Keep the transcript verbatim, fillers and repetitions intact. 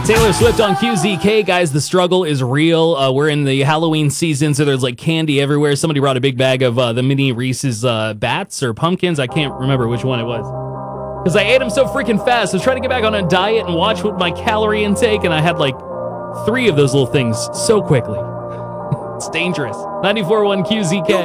Taylor Swift on Q Z K, guys. The struggle is real. Uh, we're in the Halloween season, so there's like candy everywhere. Somebody brought a big bag of uh, the mini Reese's uh, bats or pumpkins. I can't remember which one it was because I ate them so freaking fast. I was trying to get back on a diet and watch what my calorie intake, and I had like three of those little things so quickly. It's dangerous. ninety-four point one Q Z K.